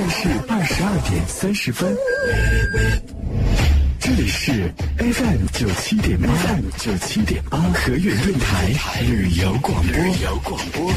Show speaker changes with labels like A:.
A: 是22:30。这里是 FM97.8，河源电台旅游广播。